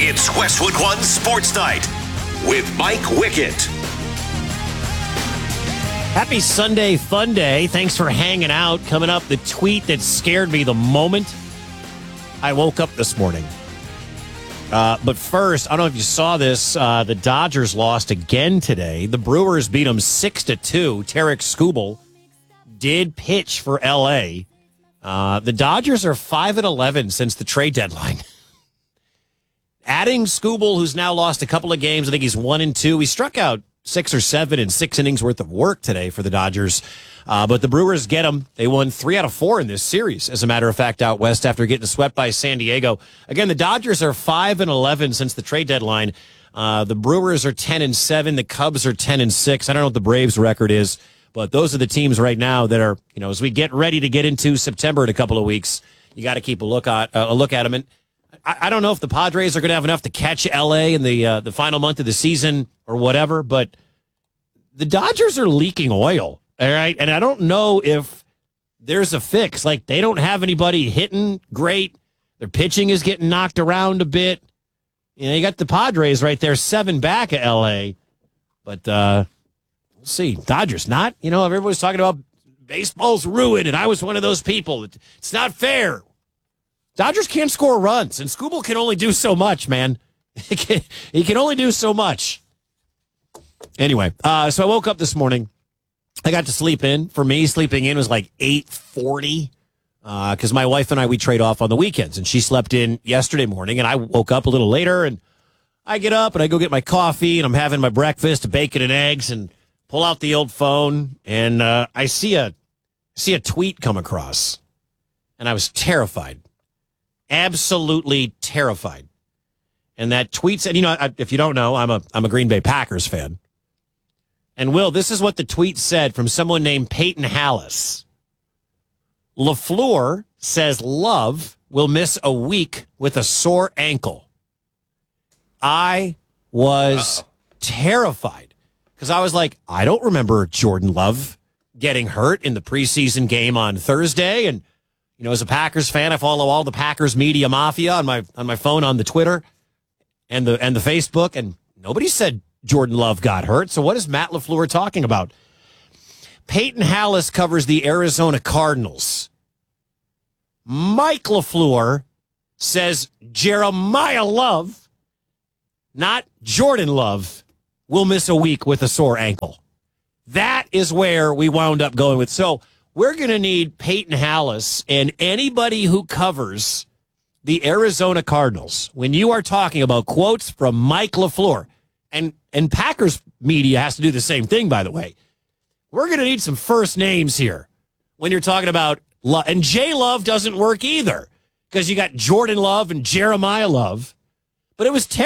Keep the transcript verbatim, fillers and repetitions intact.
It's Westwood One Sports Night with Mike Wickett. Happy Sunday Fun Day. Thanks for hanging out. Coming up, the tweet that scared me the moment I woke up this morning. Uh, but first, I don't know if you saw this. Uh, the Dodgers lost again today. The Brewers beat them six to two. Tarek Skubal did pitch for L A. Uh, the Dodgers are five and eleven since the trade deadline. Adding Skubal, who's now lost a couple of games, I think he's one and two. He struck out six or seven in six innings worth of work today for the Dodgers. Uh, but the Brewers get them. They won three out of four in this series, as a matter of fact, out west after getting swept by San Diego. Again, the Dodgers are five and eleven since the trade deadline. Uh, the Brewers are ten and seven. The Cubs are ten and six. I don't know what the Braves record is, but those are the teams right now that are, you know, as we get ready to get into September in a couple of weeks, you got to keep a look at, uh, a look at them. And I, I don't know if the Padres are going to have enough to catch L A in the, uh, the final month of the season or whatever, but the Dodgers are leaking oil. All right. And I don't know if there's a fix. Like, they don't have anybody hitting great. Their pitching is getting knocked around a bit. You know, you got the Padres right there, seven back at L A. But uh, we'll see. Dodgers not. You know, everybody's talking about baseball's ruined, and I was one of those people. It's not fair. Dodgers can't score runs, and Skubal can only do so much, man. He can, he can only do so much. Anyway, uh, so I woke up this morning. I got to sleep in. For me, sleeping in was like eight forty because uh, my wife and I, we trade off on the weekends, and she slept in yesterday morning, and I woke up a little later, and I get up, and I go get my coffee, and I'm having my breakfast, bacon and eggs, and pull out the old phone, and uh, I see a see a tweet come across, and I was terrified, absolutely terrified. And that tweet said, you know, I, if you don't know, I'm a I'm a Green Bay Packers fan. And, Will, this is what the tweet said from someone named Peyton Hallis. LaFleur says Love will miss a week with a sore ankle. I was Uh-oh. terrified because I was like, I don't remember Jordan Love getting hurt in the preseason game on Thursday. And, you know, as a Packers fan, I follow all the Packers media mafia on my on my phone, on the Twitter and the and the Facebook, and nobody said Jordan Love got hurt. So what is Matt LaFleur talking about? Peyton Hallis covers the Arizona Cardinals. Mike LaFleur says Jeremiah Love, not Jordan Love, will miss a week with a sore ankle. That is where we wound up going with. So we're going to need Peyton Hallis and anybody who covers the Arizona Cardinals when you are talking about quotes from Mike LaFleur. And and Packers media has to do the same thing, by the way. We're going to need some first names here when you're talking about Love. And J Love doesn't work either because you got Jordan Love and Jeremiah Love. But it was terrible.